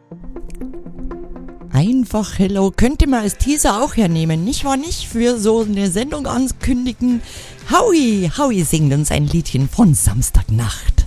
Einfach Hello könnte man als Teaser auch hernehmen, nicht wahr nicht? Für so eine Sendung ankündigen. Howie singt uns ein Liedchen von Samstagnacht.